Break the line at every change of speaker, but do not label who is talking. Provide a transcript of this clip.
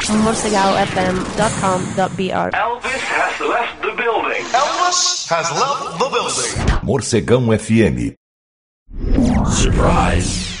morcegalfm.com.br.
Elvis has left the building.
Elvis has left the building.
Morcegão FM.
Surprise.